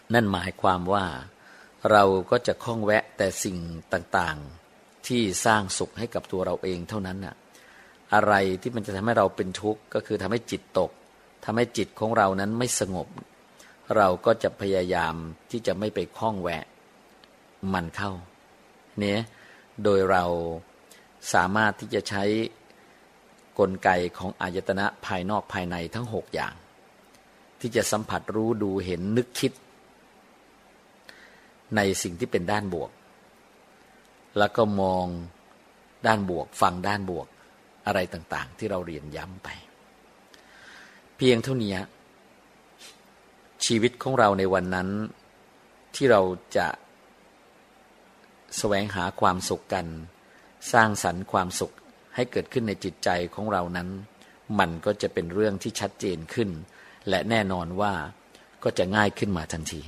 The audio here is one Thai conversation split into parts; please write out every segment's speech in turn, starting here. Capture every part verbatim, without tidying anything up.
นั่นหมายความว่าเราก็จะคล้องแวะแต่สิ่งต่างๆที่สร้างสุขให้กับตัวเราเองเท่านั้นน่ะอะไรที่มันจะทำให้เราเป็นทุกข์ก็คือทำให้จิตตกทำให้จิตของเรานั้นไม่สงบเราก็จะพยายามที่จะไม่ไปคล้องแวะมันเข้าเนี่ยโดยเราสามารถที่จะใช้กลไกของอายตนะภายนอกภายในทั้งหกอย่างที่จะสัมผัสรู้ดูเห็นนึกคิดในสิ่งที่เป็นด้านบวกแล้วก็มองด้านบวกฟังด้านบวกอะไรต่างๆที่เราเรียนย้ำไปเพียงเท่านี้ชีวิตของเราในวันนั้นที่เราจะแสวงหาความสุขกันสร้างสรรค์ความสุขให้เกิดขึ้นในจิตใจของเรานั้นมันก็จะเป็นเรื่องที่ชัดเจนขึ้นและแน่นอนว่าก็จะง่ายขึ้นมาทันที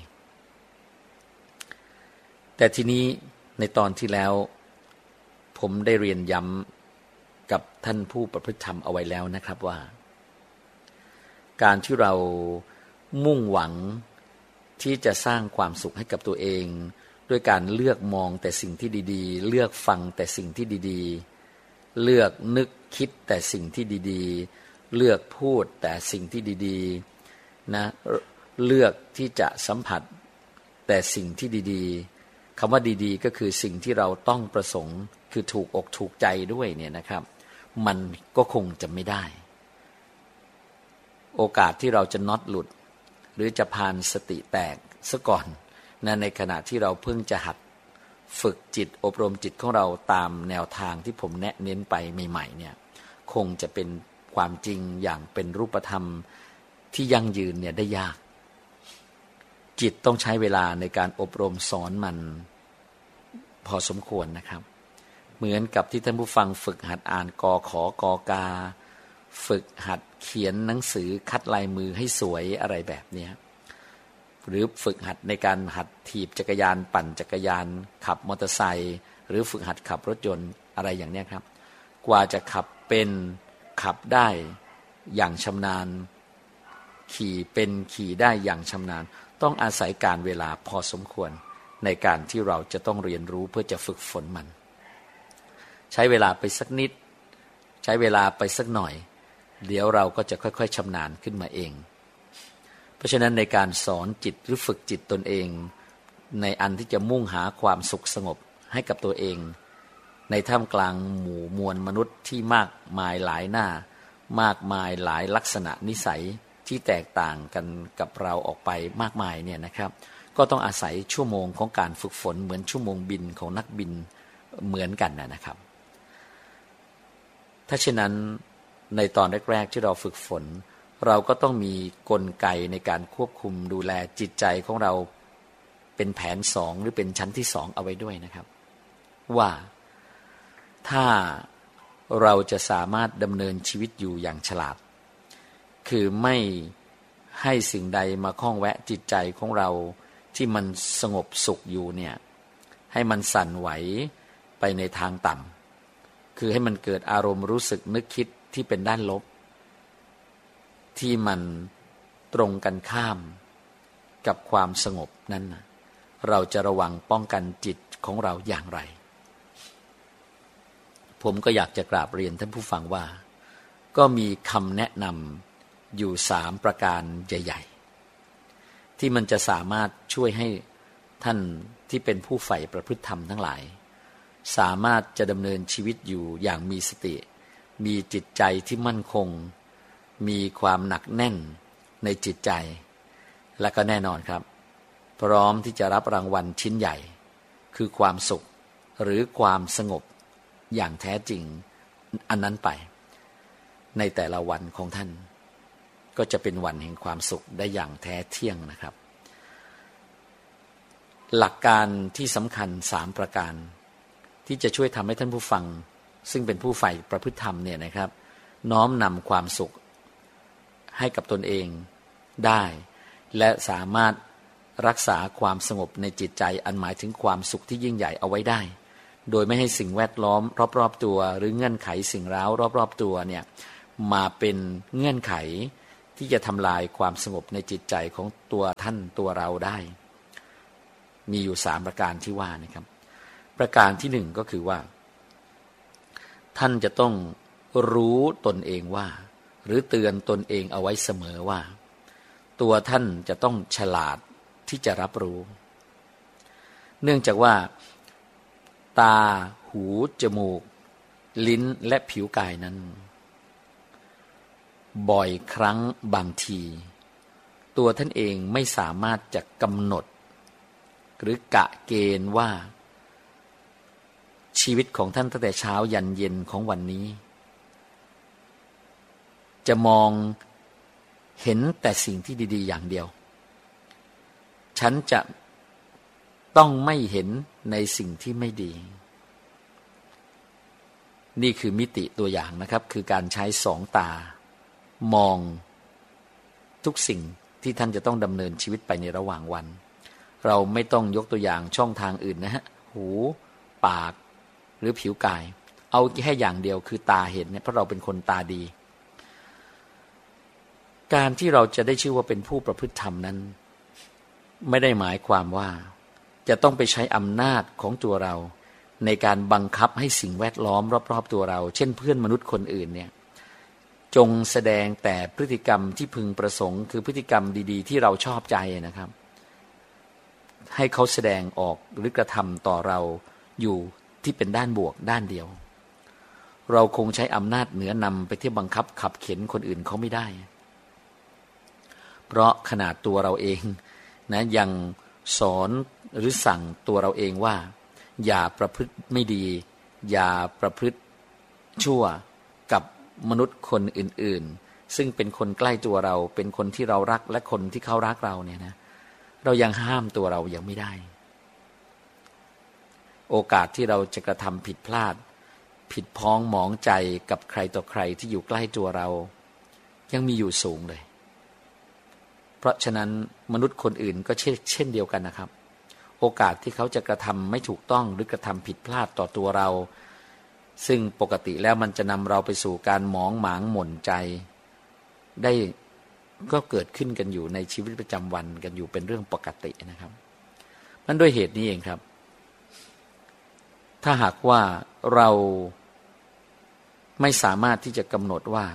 แต่ทีนี้ในตอนที่แล้วผมได้เรียนย้ำกับท่านผู้ประพฤติธรรมเอาไว้แล้วนะครับว่าการที่เรามุ่งหวังที่จะสร้างความสุขให้กับตัวเองด้วยการเลือกมองแต่สิ่งที่ดีๆเลือกฟังแต่สิ่งที่ดีๆเลือกนึกคิดแต่สิ่งที่ดีๆเลือกพูดแต่สิ่งที่ดีๆนะเลือกที่จะสัมผัสแต่สิ่งที่ดีๆคำว่าดีๆก็คือสิ่งที่เราต้องประสงค์คือถูกอกถูกใจด้วยเนี่ยนะครับมันก็คงจะไม่ได้โอกาสที่เราจะน็อตหลุดหรือจะพานสติแตกซะก่อนนะในขณะที่เราเพิ่งจะหัดฝึกจิตอบรมจิตของเราตามแนวทางที่ผมแนะเน้นไปใหม่ๆเนี่ยคงจะเป็นความจริงอย่างเป็นรูปธรรมที่ยั่งยืนเนี่ยได้ยากจิตต้องใช้เวลาในการอบรมสอนมันพอสมควรนะครับเหมือนกับที่ท่านผู้ฟังฝึกหัดอ่านกอขอกอกาฝึกหัดเขียนหนังสือคัดลายมือให้สวยอะไรแบบนี้หรือฝึกหัดในการหัดถีบจักรยานปั่นจักรยานขับมอเตอร์ไซค์หรือฝึกหัดขับรถยนต์อะไรอย่างนี้ครับกว่าจะขับเป็นขับได้อย่างชำนาญขี่เป็นขี่ได้อย่างชำนาญต้องอาศัยการเวลาพอสมควรในการที่เราจะต้องเรียนรู้เพื่อจะฝึกฝนมันใช้เวลาไปสักนิดใช้เวลาไปสักหน่อยเดี๋ยวเราก็จะค่อยๆชำนาญขึ้นมาเองเพราะฉะนั้นในการสอนจิตหรือฝึกจิตตนเองในอันที่จะมุ่งหาความสุขสงบให้กับตัวเองในท่ามกลางหมู่มวลมนุษย์ที่มากมายหลายหน้ามากมายหลายลักษณะนิสัยที่แตกต่างกันกับเราออกไปมากมายเนี่ยนะครับก็ต้องอาศัยชั่วโมงของการฝึกฝนเหมือนชั่วโมงบินของนักบินเหมือนกันนะครับถ้าเช่นนั้นในตอนแรกๆที่เราฝึกฝนเราก็ต้องมีกลไกในการควบคุมดูแลจิตใจของเราเป็นแผนสองหรือเป็นชั้นที่สองเอาไว้ด้วยนะครับว่าถ้าเราจะสามารถดำเนินชีวิตอยู่อย่างฉลาดคือไม่ให้สิ่งใดมาข้องแวะจิตใจของเราที่มันสงบสุขอยู่เนี่ยให้มันสั่นไหวไปในทางต่ำคือให้มันเกิดอารมณ์รู้สึกนึกคิดที่เป็นด้านลบที่มันตรงกันข้ามกับความสงบนั้นนะเราจะระวังป้องกันจิตของเราอย่างไรผมก็อยากจะกราบเรียนท่านผู้ฟังว่าก็มีคำแนะนำอยู่สามประการใหญ่ๆที่มันจะสามารถช่วยให้ท่านที่เป็นผู้ใฝ่ประพฤติธรรมทั้งหลายสามารถจะดำเนินชีวิตอยู่อย่างมีสติมีจิตใจที่มั่นคงมีความหนักแน่นในจิตใจและก็แน่นอนครับพร้อมที่จะรับรางวัลชิ้นใหญ่คือความสุขหรือความสงบอย่างแท้จริงอันนั้นไปในแต่ละวันของท่านก็จะเป็นวันแห่งความสุขได้อย่างแท้เที่ยงนะครับหลักการที่สำคัญสามประการที่จะช่วยทำให้ท่านผู้ฟังซึ่งเป็นผู้ใฝ่ประพฤติธรรมเนี่ยนะครับน้อมนำความสุขให้กับตนเองได้และสามารถรักษาความสงบในจิตใจอันหมายถึงความสุขที่ยิ่งใหญ่เอาไว้ได้โดยไม่ให้สิ่งแวดล้อมรอบๆตัวหรือเงื่อนไขสิ่งเร้ารอบๆตัวเนี่ยมาเป็นเงื่อนไขที่จะทำลายความสงบในจิตใจของตัวท่านตัวเราได้มีอยู่สามประการที่ว่านะครับประการที่หนึ่งก็คือว่าท่านจะต้องรู้ตนเองว่าหรือเตือนตนเองเอาไว้เสมอว่าตัวท่านจะต้องฉลาดที่จะรับรู้เนื่องจากว่าตาหูจมูกลิ้นและผิวกายนั้นบ่อยครั้งบางทีตัวท่านเองไม่สามารถจะกำหนดหรือกะเกณฑ์ว่าชีวิตของท่านตั้งแต่เช้ายันเย็นของวันนี้จะมองเห็นแต่สิ่งที่ดีๆอย่างเดียวฉันจะต้องไม่เห็นในสิ่งที่ไม่ดีนี่คือมิติตัวอย่างนะครับคือการใช้สองตามองทุกสิ่งที่ท่านจะต้องดำเนินชีวิตไปในระหว่างวันเราไม่ต้องยกตัวอย่างช่องทางอื่นนะฮะหูปากหรือผิวกายเอาแค่อย่างเดียวคือตาเห็นเนี่ยเพราะเราเป็นคนตาดีการที่เราจะได้ชื่อว่าเป็นผู้ประพฤติธรรมนั้นไม่ได้หมายความว่าจะต้องไปใช้อำนาจของตัวเราในการบังคับให้สิ่งแวดล้อมรอบๆตัวเราเช่นเพื่อนมนุษย์คนอื่นเนี่ยจงแสดงแต่พฤติกรรมที่พึงประสงค์คือพฤติกรรมดีๆที่เราชอบใจนะครับให้เขาแสดงออกหรือกระทำต่อเราอยู่ที่เป็นด้านบวกด้านเดียวเราคงใช้อำนาจเหนือนำไปที่บังคับขับเข็นคนอื่นเขาไม่ได้เพราะขนาดตัวเราเองนะยังสอนหรือสั่งตัวเราเองว่าอย่าประพฤติไม่ดีอย่าประพฤติชั่วกับมนุษย์คนอื่นๆซึ่งเป็นคนใกล้ตัวเราเป็นคนที่เรารักและคนที่เขารักเราเนี่ยนะเรายังห้ามตัวเรายังไม่ได้โอกาสที่เราจะกระทำผิดพลาดผิดพ้องหมองใจกับใครต่อใครที่อยู่ใกล้ตัวเรายังมีอยู่สูงเลยเพราะฉะนั้นมนุษย์คนอื่นก็เช่นเช่นเดียวกันนะครับโอกาสที่เขาจะกระทำไม่ถูกต้องหรือกระทำผิดพลาดต่อตัวเราซึ่งปกติแล้วมันจะนำเราไปสู่การหมองหมางหม่นใจได้ก็เกิดขึ้นกันอยู่ในชีวิตประจำวันกันอยู่เป็นเรื่องปกตินะครับนั่นด้วยเหตุนี้เองครับถ้าหากว่าเราไม่สามารถที่จะกำหนดว่า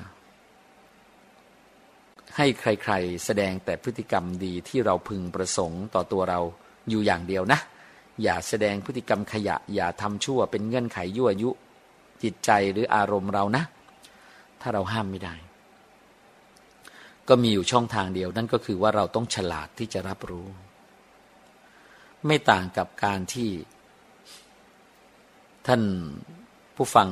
ให้ใครๆแสดงแต่พฤติกรรมดีที่เราพึงประสงค์ต่อตัวเราอยู่อย่างเดียวนะอย่าแสดงพฤติกรรมขยะอย่าทำชั่วเป็นเงื่อนไขยั่วยุจิตใจหรืออารมณ์เรานะถ้าเราห้ามไม่ได้ก็มีอยู่ช่องทางเดียวนั่นก็คือว่าเราต้องฉลาดที่จะรับรู้ไม่ต่างกับการที่ท่านผู้ฟัง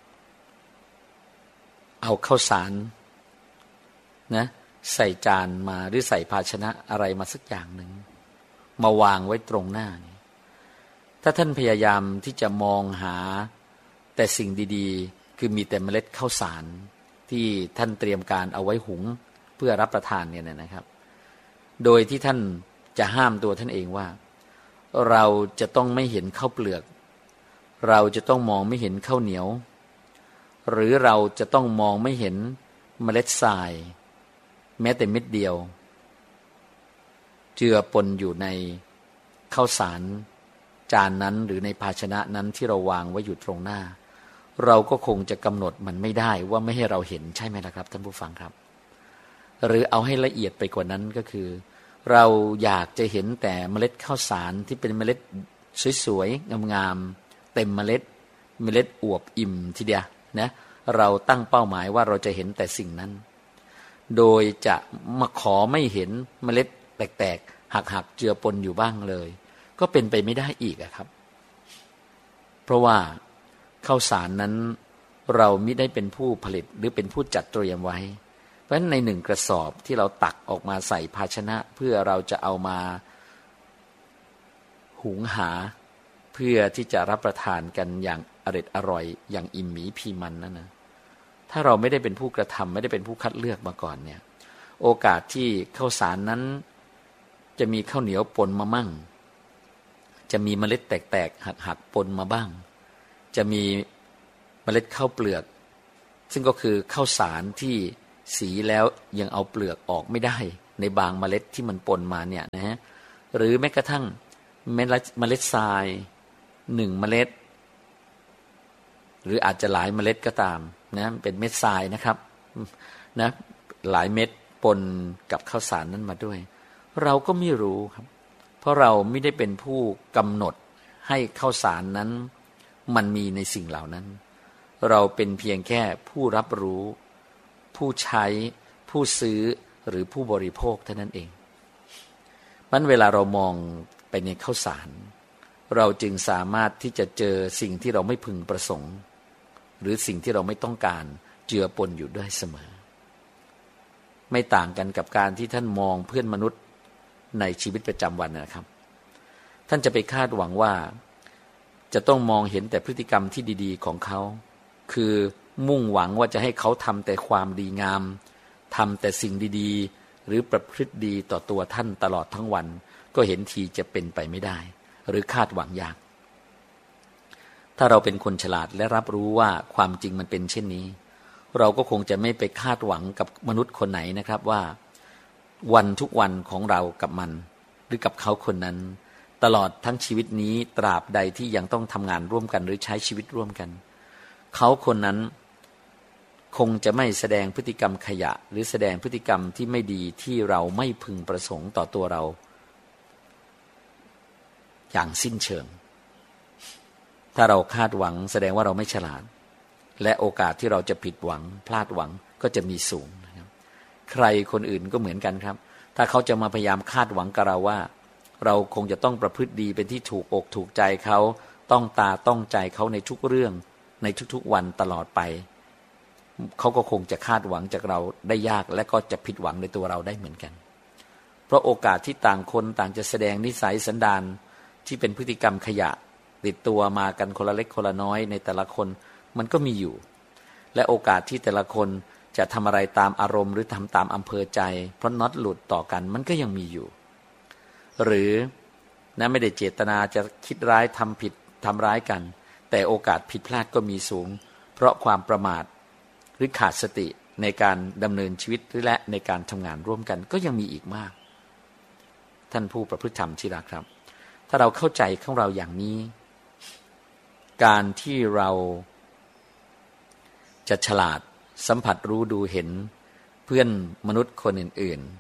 เอาข้าวสารนะใส่จานมาหรือใส่ภาชนะอะไรมาสักอย่างหนึ่งมาวางไว้ตรงหน้านี่ถ้าท่านพยายามที่จะมองหาแต่สิ่งดีๆคือมีแต่เมล็ดข้าวสารที่ท่านเตรียมการเอาไว้หุงเพื่อรับประทานเนี่ยนะครับโดยที่ท่านจะห้ามตัวท่านเองว่าเราจะต้องไม่เห็นข้าวเปลือกเราจะต้องมองไม่เห็นข้าวเหนียวหรือเราจะต้องมองไม่เห็นเมล็ดทรายแม้แต่เม็ดเดียวเจือปนอยู่ในข้าวสารจานนั้นหรือในภาชนะนั้นที่เราวางไว้อยู่ตรงหน้าเราก็คงจะกำหนดมันไม่ได้ว่าไม่ให้เราเห็นใช่ไหมล่ะครับท่านผู้ฟังครับหรือเอาให้ละเอียดไปกว่านั้นก็คือเราอยากจะเห็นแต่เมล็ดข้าวสารที่เป็นเมล็ดสวยๆงามๆเต็มเมล็ดเมล็ดอวบอิ่มทีเดียวนะเราตั้งเป้าหมายว่าเราจะเห็นแต่สิ่งนั้นโดยจะมาขอไม่เห็นเมล็ดแตกๆหักๆเจือปนอยู่บ้างเลยก็เป็นไปไม่ได้อีกอะครับเพราะว่าข้าวสารนั้นเรามิได้เป็นผู้ผลิตหรือเป็นผู้จัดเตรียมไว้เพราะฉะนั้นในหนึ่งกระสอบที่เราตักออกมาใส่ภาชนะเพื่อเราจะเอามาหุงหาเพื่อที่จะรับประทานกันอย่างอร็ดอร่อยอย่างอิ่มหมีพีมันนั่นนะถ้าเราไม่ได้เป็นผู้กระทำไม่ได้เป็นผู้คัดเลือกมาก่อนเนี่ยโอกาสที่ข้าวสารนั้นจะมีข้าวเหนียวปนมามั่งจะมีเมล็ดแตกๆหักๆปนมาบ้างจะมีเมล็ดข้าวเปลือกซึ่งก็คือข้าวสารที่สีแล้วยังเอาเปลือกออกไม่ได้ในบางเมล็ดที่มันปนมาเนี่ยนะฮะหรือแม้กระทั่งเมล็ดเมล็ดทรายหนึ่งเมล็ดหรืออาจจะหลายเมล็ดก็ตามนะเป็นเม็ดทรายนะครับนะหลายเม็ดปนกับข้าวสารนั้นมาด้วยเราก็ไม่รู้ครับเพราะเราไม่ได้เป็นผู้กำหนดให้ข้าวสารนั้นมันมีในสิ่งเหล่านั้นเราเป็นเพียงแค่ผู้รับรู้ผู้ใช้ผู้ซื้อหรือผู้บริโภคเท่านั้นเองมันเวลาเรามองไปในข้าวสารเราจึงสามารถที่จะเจอสิ่งที่เราไม่พึงประสงค์หรือสิ่งที่เราไม่ต้องการเจือปนอยู่ด้วยเสมอไม่ต่างกันกับการที่ท่านมองเพื่อนมนุษย์ในชีวิตประจำวันนะครับท่านจะไปคาดหวังว่าจะต้องมองเห็นแต่พฤติกรรมที่ดีๆของเขาคือมุ่งหวังว่าจะให้เขาทำแต่ความดีงามทำแต่สิ่งดีๆหรือประพฤติดีต่อตัวท่านตลอดทั้งวันก็เห็นทีจะเป็นไปไม่ได้หรือคาดหวังยากถ้าเราเป็นคนฉลาดและรับรู้ว่าความจริงมันเป็นเช่นนี้เราก็คงจะไม่ไปคาดหวังกับมนุษย์คนไหนนะครับว่าวันทุกวันของเรากับมันหรือกับเขาคนนั้นตลอดทั้งชีวิตนี้ตราบใดที่ยังต้องทำงานร่วมกันหรือใช้ชีวิตร่วมกันเขาคนนั้นคงจะไม่แสดงพฤติกรรมขยะหรือแสดงพฤติกรรมที่ไม่ดีที่เราไม่พึงประสงค์ต่อตัวเราอย่างสิ้นเชิงถ้าเราคาดหวังแสดงว่าเราไม่ฉลาดและโอกาสที่เราจะผิดหวังพลาดหวังก็จะมีสูงนะครับใครคนอื่นก็เหมือนกันครับถ้าเขาจะมาพยายามคาดหวังกับเราว่าเราคงจะต้องประพฤติดีเป็นที่ถูกอกถูกใจเขาต้องตาต้องใจเขาในทุกเรื่องในทุกๆวันตลอดไปเขาก็คงจะคาดหวังจากเราได้ยากและก็จะผิดหวังในตัวเราได้เหมือนกันเพราะโอกาสที่ต่างคนต่างจะแสดงนิสัยสันดานที่เป็นพฤติกรรมขยะติดตัวมากันคนละเล็กคนละน้อยในแต่ละคนมันก็มีอยู่และโอกาสที่แต่ละคนจะทำอะไรตามอารมณ์หรือทำตามอำเภอใจเพราะน็อตหลุดต่อกันมันก็ยังมีอยู่หรือนะไม่ได้เจตนาจะคิดร้ายทำผิดทำร้ายกันแต่โอกาสผิดพลาดก็มีสูงเพราะความประมาทหรือขาดสติในการดำเนินชีวิตและในการทำงานร่วมกันก็ยังมีอีกมากท่านผู้ประพฤติธรรมที่รักครับถ้าเราเข้าใจของเราอย่างนี้การที่เราจะฉลาดสัมผัสรู้ดูเห็นเพื่อนมนุษย์คนอื่น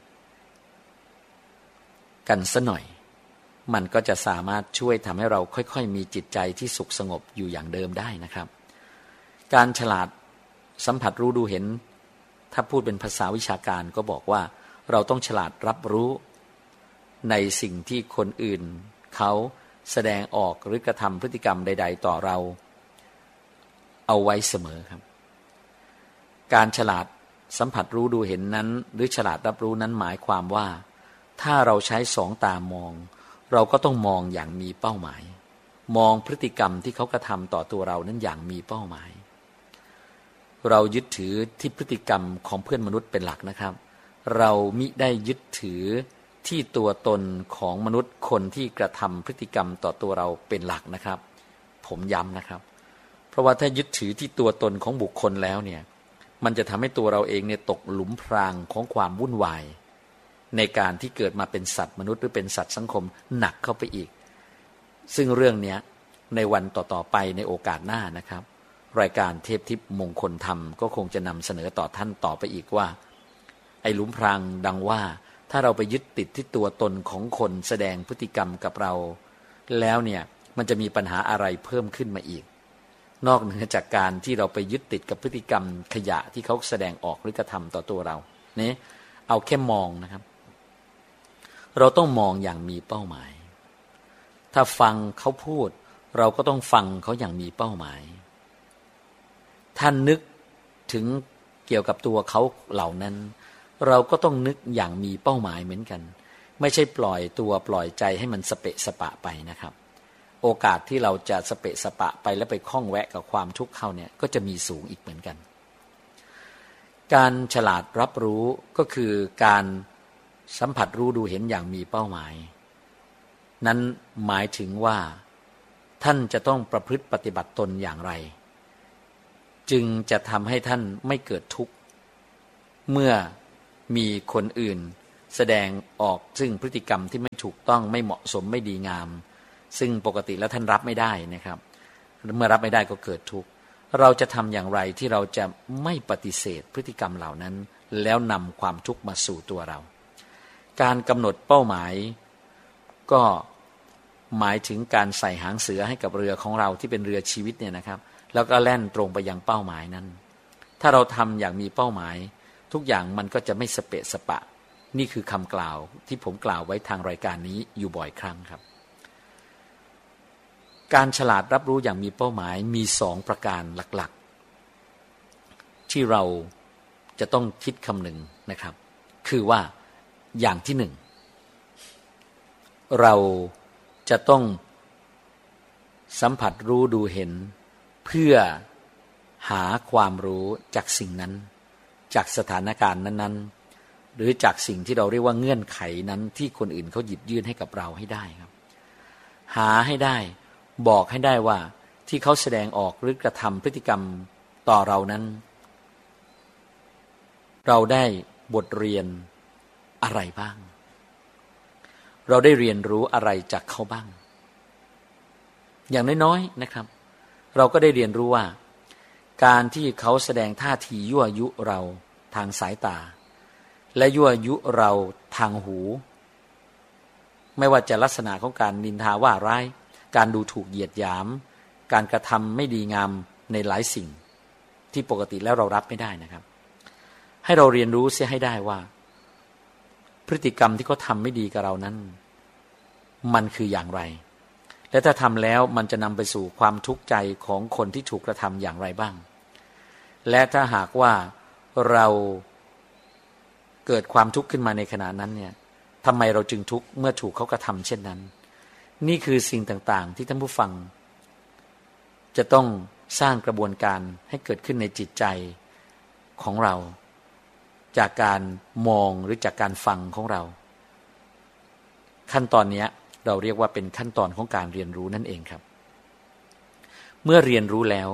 ๆกันสักหน่อยมันก็จะสามารถช่วยทำให้เราค่อยๆมีจิตใจที่สุขสงบอยู่อย่างเดิมได้นะครับการฉลาดสัมผัสรู้ดูเห็นถ้าพูดเป็นภาษาวิชาการก็บอกว่าเราต้องฉลาดรับรู้ในสิ่งที่คนอื่นเขาแสดงออกหรือกระทำพฤติกรรมใดๆต่อเราเอาไว้เสมอครับการฉลาดสัมผัสรู้ดูเห็นนั้นหรือฉลาดรับรู้นั้นหมายความว่าถ้าเราใช้สองตามองเราก็ต้องมองอย่างมีเป้าหมายมองพฤติกรรมที่เขากระทำต่อตัวเรานั้นอย่างมีเป้าหมายเรายึดถือที่พฤติกรรมของเพื่อนมนุษย์เป็นหลักนะครับเรามิได้ยึดถือที่ตัวตนของมนุษย์คนที่กระทำพฤติกรรมต่อตัวเราเป็นหลักนะครับผมย้ำนะครับเพราะว่าถ้ายึดถือที่ตัวตนของบุคคลแล้วเนี่ยมันจะทำให้ตัวเราเองเนี่ยตกหลุมพรางของความวุ่นวายในการที่เกิดมาเป็นสัตว์มนุษย์หรือเป็นสัตว์สังคมหนักเข้าไปอีกซึ่งเรื่องนี้ในวันต่อๆไปในโอกาสหน้านะครับรายการเทพทิพย์มงคลธรรมก็คงจะนำเสนอต่อท่านต่อไปอีกว่าไอ้หลุมพรางดังว่าถ้าเราไปยึดติดที่ตัวตนของคนแสดงพฤติกรรมกับเราแล้วเนี่ยมันจะมีปัญหาอะไรเพิ่มขึ้นมาอีกนอกเหนือจากการที่เราไปยึดติดกับพฤติกรรมขยะที่เขาแสดงออกหรือกระทำต่อตัวเราเนี่ยเอาแค่มองนะครับเราต้องมองอย่างมีเป้าหมายถ้าฟังเขาพูดเราก็ต้องฟังเขาอย่างมีเป้าหมายท่านนึกถึงเกี่ยวกับตัวเขาเหล่านั้นเราก็ต้องนึกอย่างมีเป้าหมายเหมือนกันไม่ใช่ปล่อยตัวปล่อยใจให้มันสเปะสปะไปนะครับโอกาสที่เราจะสเปะสปะไปแล้วไปคล้องแวะกับความทุกข์เข้าเนี่ยก็จะมีสูงอีกเหมือนกันการฉลาดรับรู้ก็คือการสัมผัสรู้ดูเห็นอย่างมีเป้าหมายนั้นหมายถึงว่าท่านจะต้องประพฤติปฏิบัติตนอย่างไรจึงจะทำให้ท่านไม่เกิดทุกข์เมื่อมีคนอื่นแสดงออกซึ่งพฤติกรรมที่ไม่ถูกต้องไม่เหมาะสมไม่ดีงามซึ่งปกติแล้วท่านรับไม่ได้นะครับเมื่อรับไม่ได้ก็เกิดทุกข์เราจะทำอย่างไรที่เราจะไม่ปฏิเสธพฤติกรรมเหล่านั้นแล้วนำความทุกข์มาสู่ตัวเราการกำหนดเป้าหมายก็หมายถึงการใส่หางเสือให้กับเรือของเราที่เป็นเรือชีวิตเนี่ยนะครับแล้วก็แล่นตรงไปยังเป้าหมายนั้นถ้าเราทำอย่างมีเป้าหมายทุกอย่างมันก็จะไม่สเปะสปะนี่คือคำกล่าวที่ผมกล่าวไว้ทางรายการนี้อยู่บ่อยครั้งครับการฉลาดรับรู้อย่างมีเป้าหมายมีสองประการหลักๆที่เราจะต้องคิดคำหนึ่งนะครับคือว่าอย่างที่หนึ่งเราจะต้องสัมผัสรู้ดูเห็นเพื่อหาความรู้จากสิ่งนั้นจากสถานการณ์นั้นๆหรือจากสิ่งที่เราเรียกว่าเงื่อนไขนั้นที่คนอื่นเขาหยิบยื่นให้กับเราให้ได้ครับหาให้ได้บอกให้ได้ว่าที่เขาแสดงออกหรือกระทำพฤติกรรมต่อเรานั้นเราได้บทเรียนอะไรบ้างเราได้เรียนรู้อะไรจากเขาบ้างอย่างน้อยๆนะครับเราก็ได้เรียนรู้ว่าการที่เขาแสดงท่าทียั่วยุเราทางสายตาและยั่วยุเราทางหูไม่ว่าจะลักษณะของการนินทาว่าร้ายการดูถูกเหยียดหยามการกระทำไม่ดีงามในหลายสิ่งที่ปกติแล้วเรารับไม่ได้นะครับให้เราเรียนรู้เสียให้ได้ว่าพฤติกรรมที่เขาทำไม่ดีกับเรานั้นมันคืออย่างไรและถ้าทำแล้วมันจะนำไปสู่ความทุกข์ใจของคนที่ถูกกระทำอย่างไรบ้างและถ้าหากว่าเราเกิดความทุกข์ขึ้นมาในขณะนั้นเนี่ยทำไมเราจึงทุกข์เมื่อถูกเขากระทำเช่นนั้นนี่คือสิ่งต่างๆที่ท่านผู้ฟังจะต้องสร้างกระบวนการให้เกิดขึ้นในจิตใจของเราจากการมองหรือจากการฟังของเราขั้นตอนนี้เราเรียกว่าเป็นขั้นตอนของการเรียนรู้นั่นเองครับเมื่อเรียนรู้แล้ว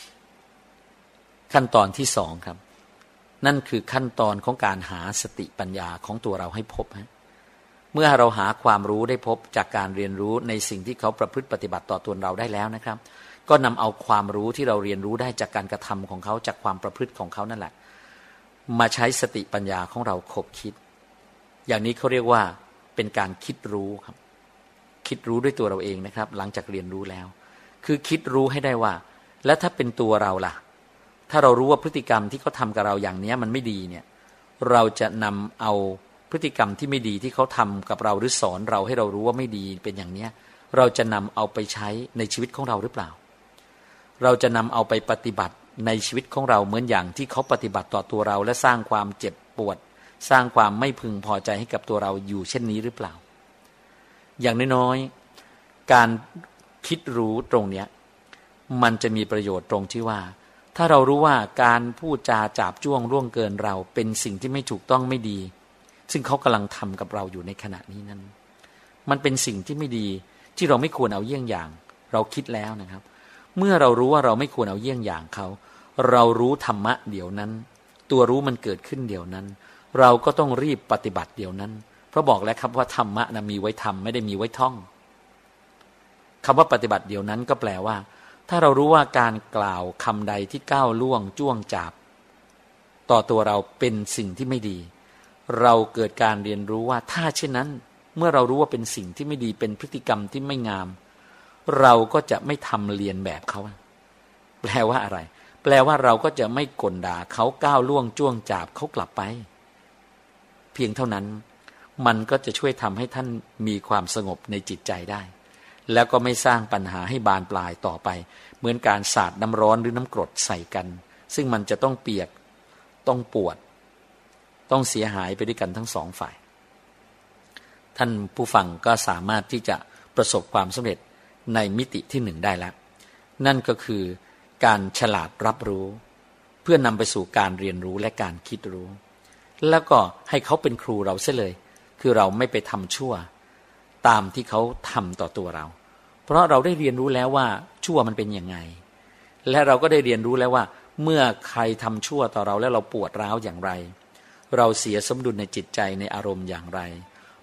ขั้นตอนที่สองครับนั่นคือขั้นตอนของการหาสติปัญญาของตัวเราให้พบฮะเมื่อเราหาความรู้ได้พบจากการเรียนรู้ในสิ่งที่เขาประพฤติปฏิบัติต่อตัวเราได้แล้วนะครับก็นำเอาความรู้ที่เราเรียนรู้ได้จากการกระทำของเขาจากความประพฤติของเขานั่นแหละมาใช้สติปัญญาของเราคบคิดอย่างนี้เขาเรียกว่าเป็นการคิดรู้ครับคิดรู้ด้วยตัวเราเองนะครับหลังจากเรียนรู้แล้วคือคิดรู้ให้ได้ว่าแล้วถ้าเป็นตัวเราล่ะถ้าเรารู้ว่าพฤติกรรมที่เขาทำกับเราอย่างนี้มันไม่ดีเนี่ยเราจะนำเอาพฤติกรรมที่ไม่ดีที่เขาทำกับเราหรือสอนเราให้เรารู้ว่าไม่ดีเป็นอย่างนี้เราจะนำเอาไปใช้ในชีวิตของเราหรือเปล่าเราจะนำเอาไปปฏิบัติในชีวิตของเราเหมือนอย่างที่เขาปฏิบัติต่อตัวเราและสร้างความเจ็บปวดสร้างความไม่พึงพอใจให้กับตัวเราอยู่เช่นนี้หรือเปล่าอย่างน้อยๆการคิดรู้ตรงเนี้ยมันจะมีประโยชน์ตรงที่ว่าถ้าเรารู้ว่าการพูดจาจาบจ้วงล่วงเกินเราเป็นสิ่งที่ไม่ถูกต้องไม่ดีซึ่งเขากำลังทำกับเราอยู่ในขณะนี้นั้นมันเป็นสิ่งที่ไม่ดีที่เราไม่ควรเอาเยี่ยงอย่างเราคิดแล้วนะครับเมื่อเรารู้ว่าเราไม่ควรเอาเยี่ยงอย่างเขาเรารู้ธรรมะเดี๋ยวนั้นตัวรู้มันเกิดขึ้นเดี๋ยวนั้นเราก็ต้องรีบปฏิบัติเดี๋ยวนั้นเพราะบอกแล้วครับว่าธรรมะนะมีไว้ทำไม่ได้มีไว้ท่องคำว่าปฏิบัติเดี๋ยวนั้นก็แปลว่าถ้าเรารู้ว่าการกล่าวคำใดที่ก้าวล่วงจ้วงจาบต่อตัวเราเป็นสิ่งที่ไม่ดีเราเกิดการเรียนรู้ว่าถ้าเช่นนั้นเมื่อเรารู้ว่าเป็นสิ่งที่ไม่ดีเป็นพฤติกรรมที่ไม่งามเราก็จะไม่ทำเลียนแบบเขาแปลว่าอะไรแปลว่าเราก็จะไม่กลด่าเขาก้าวล่วงจ้วงจาบเขากลับไปเพียงเท่านั้นมันก็จะช่วยทำให้ท่านมีความสงบในจิตใจได้แล้วก็ไม่สร้างปัญหาให้บานปลายต่อไปเหมือนการสาดน้ำร้อนหรือน้ำกรดใส่กันซึ่งมันจะต้องเปียกต้องปวดต้องเสียหายไปด้วยกันทั้งสองฝ่ายท่านผู้ฟังก็สามารถที่จะประสบความสำเร็จในมิติที่หนึ่งได้แล้วนั่นก็คือการฉลาดรับรู้เพื่อนำไปสู่การเรียนรู้และการคิดรู้แล้วก็ให้เขาเป็นครูเราเสียเลยคือเราไม่ไปทำชั่วตามที่เขาทำต่อตัวเราเพราะเราได้เรียนรู้แล้วว่าชั่วมันเป็นยังไงและเราก็ได้เรียนรู้แล้วว่าเมื่อใครทำชั่วต่อเราแล้วเราปวดร้าวอย่างไรเราเสียสมดุลในจิตใจในอารมณ์อย่างไรพ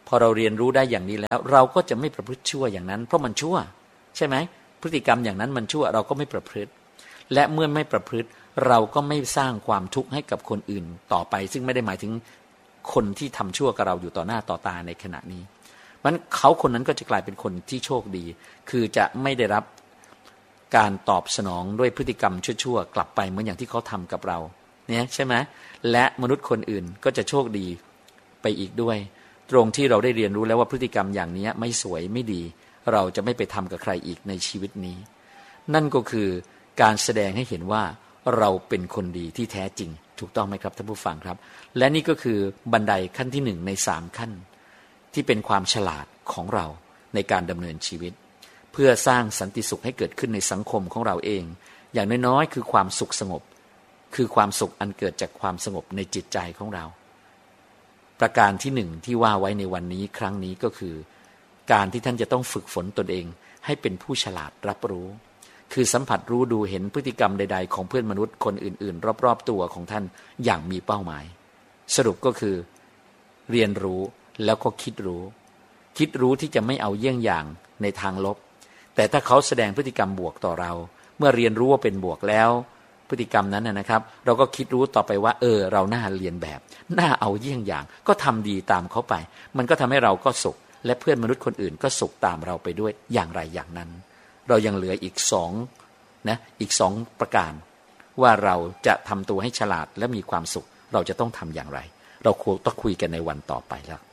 พอเราเรียนรู้ได้อย่างนี้แล้วเราก็จะไม่ประพฤติชั่วอย่างนั้นเพราะมันชั่วใช่ไหมพฤติกรรมอย่างนั้นมันชั่วเราก็ไม่ประพฤติและเมื่อไม่ประพฤติเราก็ไม่สร้างความทุกข์ให้กับคนอื่นต่อไปซึ่งไม่ได้หมายถึงคนที่ทำชั่วกับเราอยู่ต่อหน้าต่อตาในขณะนี้มันเขาคนนั้นก็จะกลายเป็นคนที่โชคดีคือจะไม่ได้รับการตอบสนองด้วยพฤติกรรมชั่วๆกลับไปเหมือนอย่างที่เขาทำกับเราเนี่ยใช่ไหมและมนุษย์คนอื่นก็จะโชคดีไปอีกด้วยตรงที่เราได้เรียนรู้แล้วว่าพฤติกรรมอย่างนี้ไม่สวยไม่ดีเราจะไม่ไปทำกับใครอีกในชีวิตนี้นั่นก็คือการแสดงให้เห็นว่าเราเป็นคนดีที่แท้จริงถูกต้องไหมครับท่านผู้ฟังครับและนี่ก็คือบันไดขั้นที่หนึ่งในสามขั้นที่เป็นความฉลาดของเราในการดำเนินชีวิตเพื่อสร้างสันติสุขให้เกิดขึ้นในสังคมของเราเองอย่างน้อยๆคือความสุขสงบคือความสุขอันเกิดจากความสงบในจิตใจของเราประการที่หนึ่งที่ว่าไว้ในวันนี้ครั้งนี้ก็คือการที่ท่านจะต้องฝึกฝนตนเองให้เป็นผู้ฉลาดรับรู้คือสัมผัสรู้ดูเห็นพฤติกรรมใดๆของเพื่อนมนุษย์คนอื่นๆรอบๆตัวของท่านอย่างมีเป้าหมายสรุปก็คือเรียนรู้แล้วก็คิดรู้คิดรู้ที่จะไม่เอาเยี่ยงอย่างในทางลบแต่ถ้าเขาแสดงพฤติกรรมบวกต่อเราเมื่อเรียนรู้ว่าเป็นบวกแล้วพฤติกรรมนั้นนะครับเราก็คิดรู้ต่อไปว่าเออเราน่าเรียนแบบน่าเอาเยี่ยงอย่างก็ทำดีตามเขาไปมันก็ทำให้เราก็สุขและเพื่อนมนุษย์คนอื่นก็สุขตามเราไปด้วยอย่างไรอย่างนั้นเรายังเหลืออีกสองนะอีกสองประการว่าเราจะทำตัวให้ฉลาดและมีความสุขเราจะต้องทำอย่างไรเราควรต้องคุยกันในวันต่อไปแล้ว